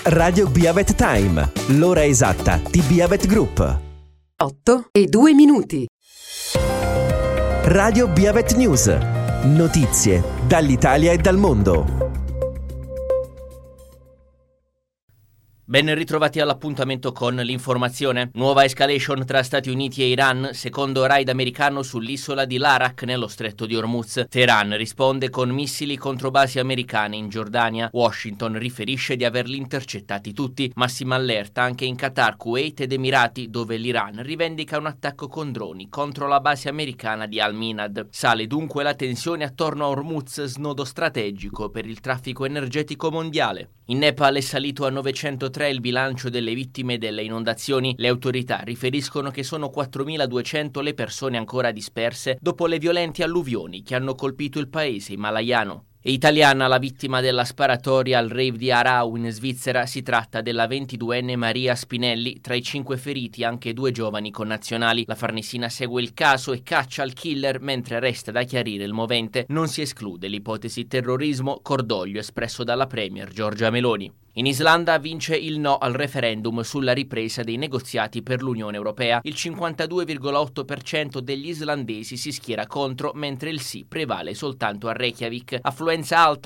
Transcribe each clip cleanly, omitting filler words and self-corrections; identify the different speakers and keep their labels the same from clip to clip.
Speaker 1: Radio Biavet Time, l'ora esatta di Biavet Group.
Speaker 2: 8:02.
Speaker 1: Radio Biavet News, notizie dall'Italia e dal mondo.
Speaker 3: Ben ritrovati all'appuntamento con l'informazione. Nuova escalation tra Stati Uniti e Iran, secondo raid americano sull'isola di Larak nello stretto di Hormuz. Teheran risponde con missili contro basi americane in Giordania. Washington riferisce di averli intercettati tutti. Massima allerta anche in Qatar, Kuwait ed Emirati, dove l'Iran rivendica un attacco con droni contro la base americana di Al-Minad. Sale dunque la tensione attorno a Hormuz, snodo strategico per il traffico energetico mondiale. In Nepal è salito a 903 il bilancio delle vittime delle inondazioni. Le autorità riferiscono che sono 4.200 le persone ancora disperse dopo le violente alluvioni che hanno colpito il paese himalayano. È italiana la vittima della sparatoria al rave di Aarau in Svizzera. Si tratta della 22enne Maria Spinelli, tra i 5 feriti anche 2 giovani connazionali. La Farnesina segue il caso e caccia il killer, mentre resta da chiarire il movente. Non si esclude l'ipotesi terrorismo, cordoglio espresso dalla premier Giorgia Meloni. In Islanda vince il no al referendum sulla ripresa dei negoziati per l'Unione Europea. Il 52,8% degli islandesi si schiera contro, mentre il sì prevale soltanto a Reykjavik. Affluenza alta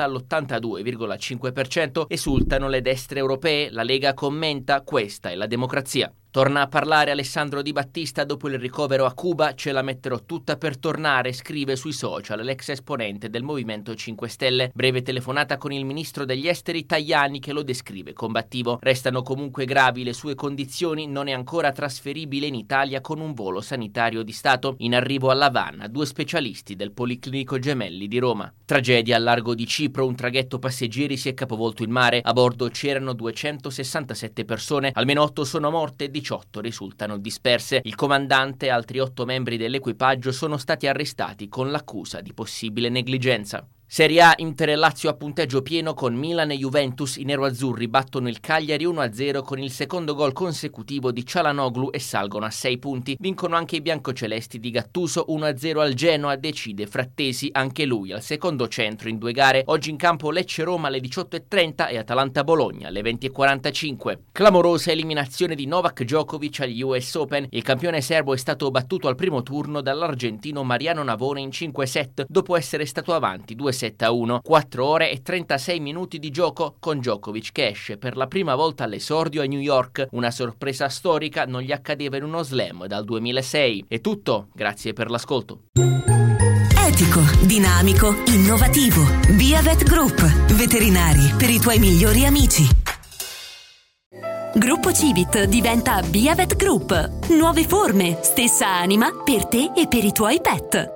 Speaker 3: all'82,5%. Esultano le destre europee. La Lega commenta: questa è la democrazia. Torna a parlare Alessandro Di Battista dopo il ricovero a Cuba. Ce la metterò tutta per tornare, scrive sui social l'ex esponente del Movimento 5 Stelle. Breve telefonata con il ministro degli esteri Tajani, che lo descrive combattivo. Restano comunque gravi le sue condizioni, non è ancora trasferibile in Italia con un volo sanitario di Stato. In arrivo a L'Avana 2 specialisti del Policlinico Gemelli di Roma. Tragedia al largo di Cipro, un traghetto passeggeri si è capovolto in mare. A bordo c'erano 267 persone, almeno 8 sono morte e 18 risultano disperse. Il comandante e altri 8 membri dell'equipaggio sono stati arrestati con l'accusa di possibile negligenza. Serie A, Inter e Lazio a punteggio pieno con Milan e Juventus. I neroazzurri battono il Cagliari 1-0 con il secondo gol consecutivo di Çalhanoğlu e salgono a 6 punti. Vincono anche i biancocelesti di Gattuso 1-0 al Genoa, decide Frattesi, anche lui al secondo centro in 2 gare. Oggi in campo Lecce-Roma alle 18:30 e Atalanta-Bologna alle 20:45. Clamorosa eliminazione di Novak Djokovic agli US Open. Il campione serbo è stato battuto al primo turno dall'argentino Mariano Navone in 5 set dopo essere stato avanti 2-7-1. 4 ore e 36 minuti di gioco, con Djokovic che esce per la prima volta all'esordio a New York. Una sorpresa storica, non gli accadeva in uno slam dal 2006. È tutto, grazie per l'ascolto.
Speaker 4: Etico, dinamico, innovativo. Biavet Group, veterinari per i tuoi migliori amici. Gruppo Civit diventa Biavet Group. Nuove forme, stessa anima per te e per i tuoi pet.